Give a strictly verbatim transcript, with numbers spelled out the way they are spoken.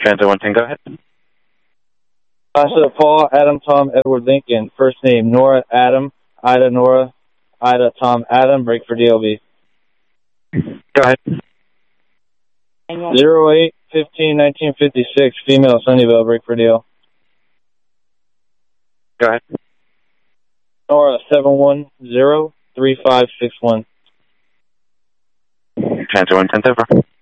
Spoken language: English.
Transit one ten, go ahead. Passenger Paul, Adam, Tom, Edward, Lincoln. First name, Nora, Adam, Ida, Nora, Ida, Tom, Adam. Break for D L B. Go ahead. zero eight fifteen nineteen fifty-six, female, Sunnyvale. Break for D L. Go ahead. Nora, seven one zero three five six one. Transit one ten, over.